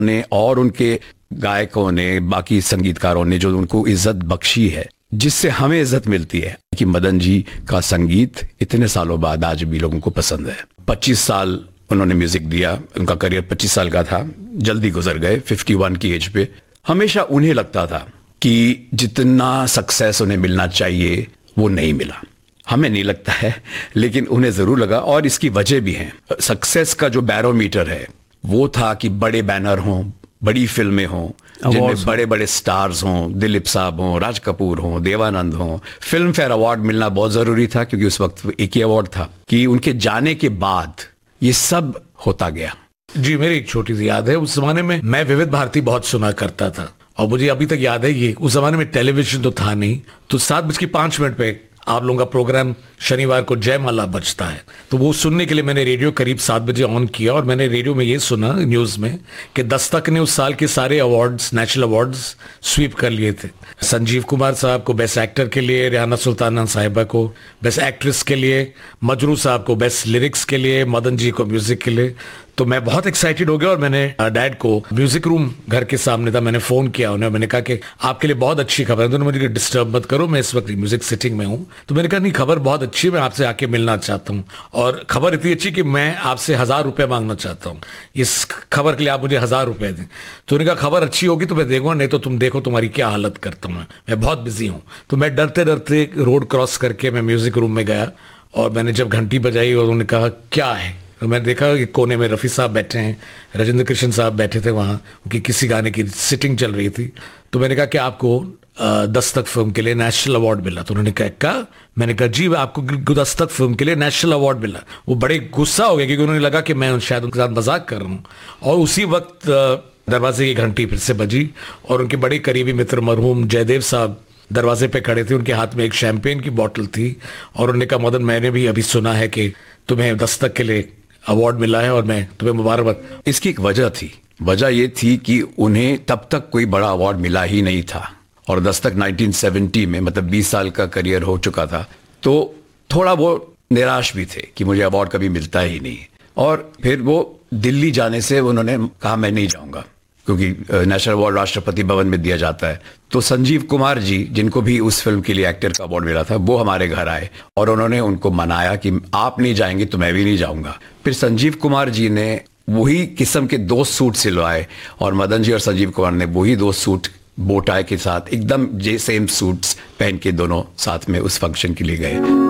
ने और उनके गायकों ने, बाकी संगीतकारों ने जो उनको इज्जत बख्शी है, जिससे हमें इज्जत मिलती है कि मदन जी का संगीत इतने सालों बाद आज भी लोगों को पसंद है। 25 साल उन्होंने म्यूजिक दिया, उनका करियर 25 साल का था, जल्दी गुजर गए 51 की एज पे। हमेशा उन्हें लगता था कि जितना सक्सेस उन्हें मिलना चाहिए वो नहीं मिला। हमें नहीं लगता है, लेकिन उन्हें जरूर लगा, और इसकी वजह भी है। सक्सेस का जो बैरोमीटर है वो था कि बड़े बैनर हों, बड़ी फिल्में हों, जिनमें बड़े बड़े स्टार्स हों, दिलीप साहब हों, राज कपूर हों, देवानंद हों। फिल्म फेयर अवार्ड मिलना बहुत जरूरी था, क्योंकि उस वक्त एक ही अवार्ड था। कि उनके जाने के बाद ये सब होता गया। जी, मेरी एक छोटी सी याद है, उस जमाने में मैं विविध भारती बहुत सुना करता था, और मुझे अभी तक याद है ये, उस जमाने में टेलीविजन तो था नहीं, तो 7:05 पे आप लोगों का प्रोग्राम शनिवार को जयमाला बजता है, तो वो सुनने के लिए मैंने रेडियो करीब 7 बजे ऑन किया, और मैंने रेडियो में ये सुना न्यूज में कि दस्तक ने उस साल के सारे अवार्ड्स, नेशनल अवार्ड्स स्वीप कर लिए थे। संजीव कुमार साहब को बेस्ट एक्टर के लिए, रियाना सुल्ताना साहिबा को बेस्ट एक्ट्रेस के लिए, मजरू साहब को बेस्ट लिरिक्स के लिए, मदन जी को म्यूजिक के लिए। तो मैं बहुत एक्साइटेड हो गया, और मैंने डैड को, म्यूजिक रूम घर के सामने था, मैंने फोन किया उन्हें, मैंने कहा कि आपके लिए बहुत अच्छी खबर है। तो उन्होंने मुझे डिस्टर्ब मत करो, मैं इस वक्त म्यूजिक सिटिंग में हूँ। तो मैंने कहा नहीं, खबर बहुत अच्छी है, मैं आपसे आके मिलना चाहता हूँ, और खबर इतनी अच्छी कि मैं आपसे 1000 रुपये मांगना चाहता हूँ, इस खबर के लिए आप मुझे 1000 रुपये दें। तो उन्होंने कहा खबर अच्छी होगी तो मैं देखूंगा, नहीं तो तुम देखो तुम्हारी क्या हालत करता हूँ, मैं बहुत बिजी हूँ। तो मैं डरते डरते रोड क्रॉस करके मैं म्यूजिक रूम में गया, और मैंने जब घंटी बजाई और उन्होंने कहा क्या है, तो मैंने देखा कि कोने में रफ़ी साहब बैठे हैं, राजेंद्र कृष्ण साहब बैठे थे वहाँ, उनकी किसी गाने की सिटिंग चल रही थी। तो मैंने कहा कि आपको दस्तक फिल्म के लिए नेशनल अवार्ड मिला। तो उन्होंने कहा, मैंने कहा जी आपको दस्तक फिल्म के लिए नेशनल अवार्ड मिला। वो बड़े गुस्सा हो गए, क्योंकि उन्होंने लगा कि मैं शायद उनके साथ मजाक कर रहा हूँ। और उसी वक्त दरवाजे की घंटी फिर से बजी, और उनके बड़े करीबी मित्र मरहूम जयदेव साहब दरवाजे पे खड़े थे, उनके हाथ में एक शैंपेन की बोतल थी, और उन्होंने कहा मदन, मैंने भी अभी सुना है कि तुम्हें दस्तक के लिए अवार्ड मिला है, और मैं तुम्हें मुबारकबाद। इसकी एक वजह थी, वजह ये थी कि उन्हें तब तक कोई बड़ा अवार्ड मिला ही नहीं था, और दस्तक 1970 में, मतलब 20 साल का करियर हो चुका था, तो थोड़ा वो निराश भी थे कि मुझे अवार्ड कभी मिलता ही नहीं। और फिर वो दिल्ली जाने से उन्होंने कहा मैं नहीं जाऊंगा, क्योंकि नेशनल अवार्ड राष्ट्रपति भवन में दिया जाता है। तो संजीव कुमार जी, जिनको भी उस फिल्म के लिए एक्टर का अवार्ड मिला था, वो हमारे घर आए, और उन्होंने उनको मनाया कि आप नहीं जाएंगे तो मैं भी नहीं जाऊंगा। फिर संजीव कुमार जी ने वही किस्म के 2 सूट सिलवाए, और मदन जी और संजीव कुमार ने वही 2 सूट बोटाई के साथ एकदम सेम सूट्स पहन के दोनों साथ में उस फंक्शन के लिए गए।